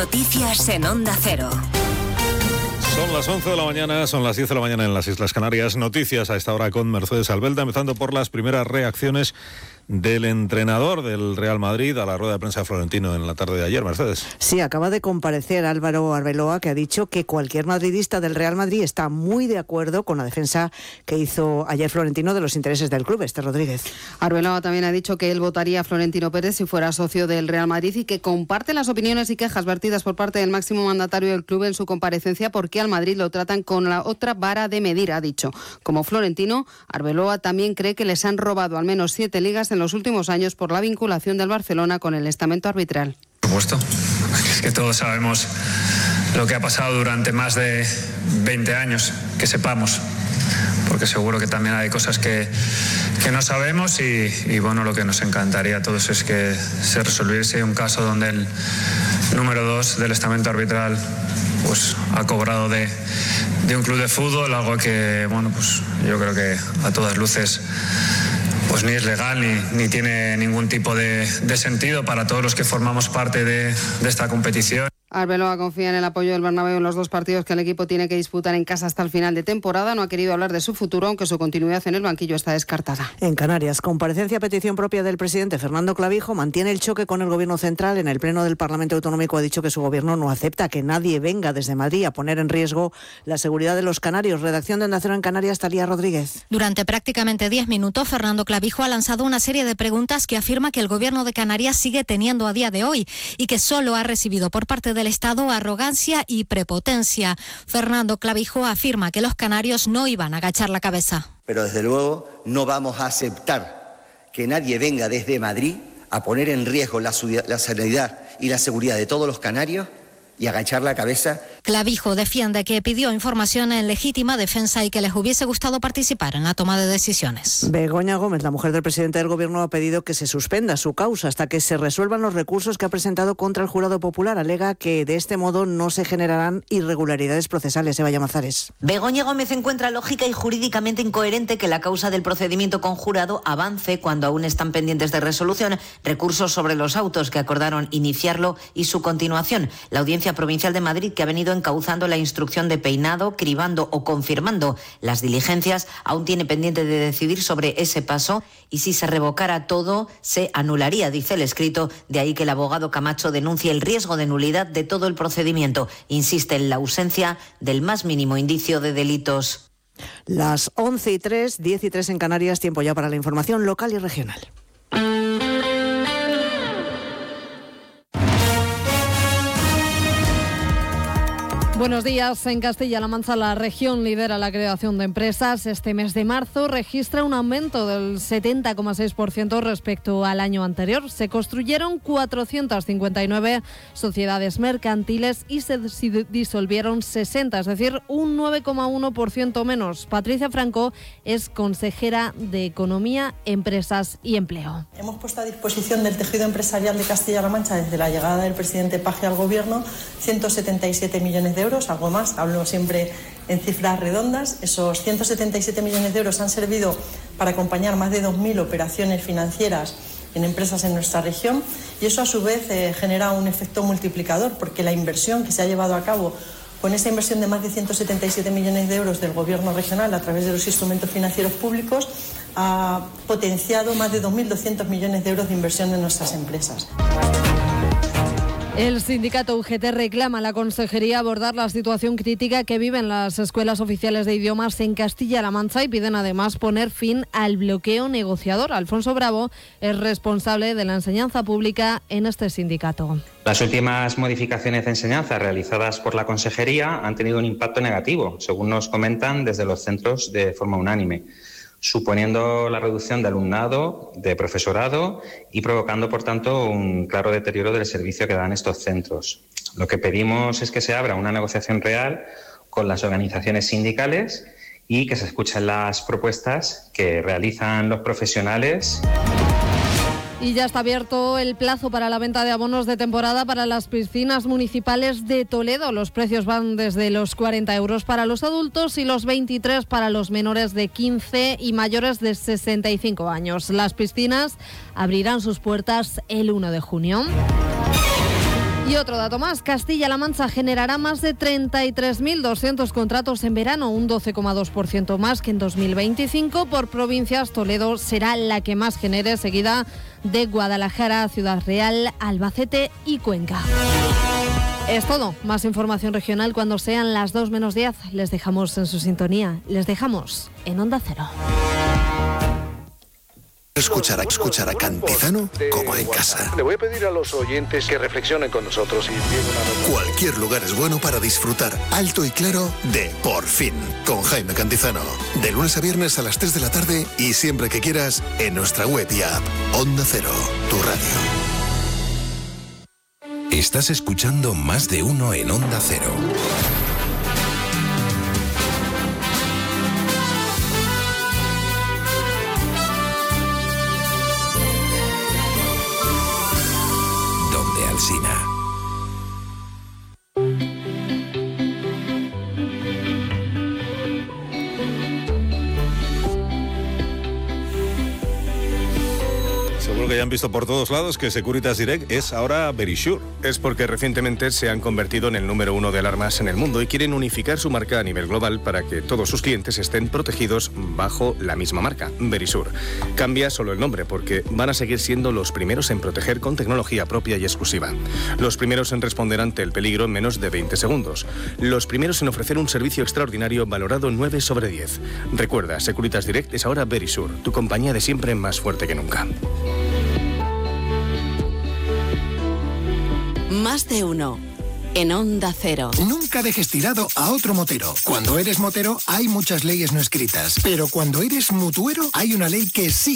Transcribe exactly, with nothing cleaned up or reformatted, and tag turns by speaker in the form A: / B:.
A: Noticias en Onda Cero.
B: Son las once de la mañana, son las diez de la mañana en las Islas Canarias. Noticias a esta hora con Mercedes Albelda, empezando por las primeras reacciones del entrenador del Real Madrid a la rueda de prensa de Florentino en la tarde de ayer. Mercedes.
C: Sí, acaba de comparecer Álvaro Arbeloa, que ha dicho que cualquier madridista del Real Madrid está muy de acuerdo con la defensa que hizo ayer Florentino de los intereses del club. Esther Rodríguez.
D: Arbeloa también ha dicho que él votaría a Florentino Pérez si fuera socio del Real Madrid y que comparte las opiniones y quejas vertidas por parte del máximo mandatario del club en su comparecencia, porque al Madrid lo tratan con la otra vara de medir, ha dicho. Como Florentino, Arbeloa también cree que les han robado al menos siete ligas en los últimos años por la vinculación del Barcelona con el estamento arbitral.
E: Por supuesto, es que todos sabemos lo que ha pasado durante más de veinte años, que sepamos, porque seguro que también hay cosas que, que no sabemos y, y bueno, lo que nos encantaría a todos es que se resolviese un caso donde el número dos del estamento arbitral pues ha cobrado de, de un club de fútbol, algo que bueno, pues yo creo que a todas luces pues ni es legal ni, ni tiene ningún tipo de, de sentido para todos los que formamos parte de, de esta competición.
D: Arbeloa confía en el apoyo del Bernabéu en los dos partidos que el equipo tiene que disputar en casa hasta el final de temporada. No ha querido hablar de su futuro, aunque su continuidad en el banquillo está descartada.
C: En Canarias, comparecencia a petición propia del presidente Fernando Clavijo, mantiene el choque con el gobierno central. En el pleno del Parlamento Autonómico ha dicho que su gobierno no acepta que nadie venga desde Madrid a poner en riesgo la seguridad de los canarios. Redacción de Onda Cero en Canarias, Talía Rodríguez.
F: Durante prácticamente diez minutos, Fernando Clavijo ha lanzado una serie de preguntas que afirma que el gobierno de Canarias sigue teniendo a día de hoy y que solo ha recibido por parte de del Estado arrogancia y prepotencia. Fernando Clavijo afirma que los canarios no iban a agachar la cabeza.
G: Pero desde luego no vamos a aceptar que nadie venga desde Madrid a poner en riesgo la, la sanidad y la seguridad de todos los canarios y agachar la cabeza.
F: Clavijo defiende que pidió información en legítima defensa y que les hubiese gustado participar en la toma de decisiones.
C: Begoña Gómez, la mujer del presidente del gobierno, ha pedido que se suspenda su causa hasta que se resuelvan los recursos que ha presentado contra el jurado popular. Alega que de este modo no se generarán irregularidades procesales. Eva Llamazares.
H: Begoña Gómez encuentra lógica y jurídicamente incoherente que la causa del procedimiento con jurado avance cuando aún están pendientes de resolución recursos sobre los autos que acordaron iniciarlo y su continuación. La Audiencia Provincial de Madrid, que ha venido encauzando la instrucción de peinado, cribando o confirmando las diligencias, aún tiene pendiente de decidir sobre ese paso y si se revocara todo se anularía, dice el escrito. De ahí que el abogado Camacho denuncie el riesgo de nulidad de todo el procedimiento. Insiste en la ausencia del más mínimo indicio de delitos.
C: Las once y tres, diez y tres en Canarias, tiempo ya para la información local y regional.
I: Buenos días. En Castilla-La Mancha, la región lidera la creación de empresas. Este mes de marzo registra un aumento del setenta coma seis por ciento respecto al año anterior. Se construyeron cuatrocientas cincuenta y nueve sociedades mercantiles y se disolvieron sesenta, es decir, un nueve coma uno por ciento menos. Patricia Franco es consejera de Economía, Empresas y Empleo.
J: Hemos puesto a disposición del tejido empresarial de Castilla-La Mancha, desde la llegada del presidente Paje al gobierno, ciento setenta y siete millones de euros. Algo más, hablo siempre en cifras redondas. Esos ciento setenta y siete millones de euros han servido para acompañar más de dos mil operaciones financieras en empresas en nuestra región y eso a su vez eh, genera un efecto multiplicador, porque la inversión que se ha llevado a cabo con esa inversión de más de ciento setenta y siete millones de euros del Gobierno regional a través de los instrumentos financieros públicos ha potenciado más de dos mil doscientos millones de euros de inversión en nuestras empresas.
I: El sindicato U G T reclama a la Consejería abordar la situación crítica que viven las escuelas oficiales de idiomas en Castilla-La Mancha y piden además poner fin al bloqueo negociador. Alfonso Bravo es responsable de la enseñanza pública en este sindicato.
K: Las últimas modificaciones de enseñanza realizadas por la Consejería han tenido un impacto negativo, según nos comentan desde los centros de forma unánime, suponiendo la reducción de alumnado, de profesorado y provocando, por tanto, un claro deterioro del servicio que dan estos centros. Lo que pedimos es que se abra una negociación real con las organizaciones sindicales y que se escuchen las propuestas que realizan los profesionales.
I: Y ya está abierto el plazo para la venta de abonos de temporada para las piscinas municipales de Toledo. Los precios van desde los cuarenta euros para los adultos y los veintitrés para los menores de quince y mayores de sesenta y cinco años. Las piscinas abrirán sus puertas el uno de junio. Y otro dato más, Castilla-La Mancha generará más de treinta y tres mil doscientos contratos en verano, un doce coma dos por ciento más que en dos mil veinticinco. Por provincias, Toledo será la que más genere, seguida de Guadalajara, Ciudad Real, Albacete y Cuenca. Es todo. Más información regional cuando sean las dos menos diez. Les dejamos en su sintonía. Les dejamos en Onda Cero.
L: Escuchar a, escuchar a Cantizano como en casa.
M: Le voy a pedir a los oyentes que reflexionen con nosotros. Y...
L: Cualquier lugar es bueno para disfrutar alto y claro de Por Fin, con Jaime Cantizano. De lunes a viernes a las tres de la tarde y siempre que quieras en nuestra web y app. Onda Cero, tu radio.
N: Estás escuchando Más de Uno en Onda Cero. Donde Alsina.
B: Seguro que ya han visto por todos lados que Securitas Direct es ahora Verisure.
O: Es porque recientemente se han convertido en el número uno de alarmas en el mundo y quieren unificar su marca a nivel global para que todos sus clientes estén protegidos bajo la misma marca, Verisure. Cambia solo el nombre porque van a seguir siendo los primeros en proteger con tecnología propia y exclusiva. Los primeros en responder ante el peligro en menos de veinte segundos. Los primeros en ofrecer un servicio extraordinario valorado nueve sobre diez. Recuerda, Securitas Direct es ahora Verisure, tu compañía de siempre más fuerte que nunca.
P: Más de uno en Onda Cero.
Q: Nunca dejes tirado a otro motero. Cuando eres motero hay muchas leyes no escritas, pero cuando eres mutuero hay una ley que sí